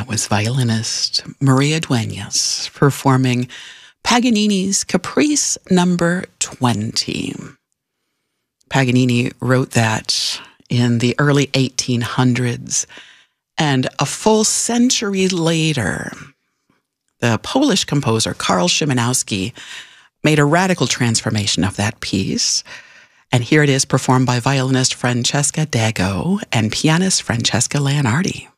That was violinist Maria Dueñas performing Paganini's Caprice Number 20. Paganini wrote that in the early 1800s, and a full century later, the Polish composer Karl Szymanowski made a radical transformation of that piece. And here it is performed by violinist Francesca Dago and pianist Francesca Leonardi.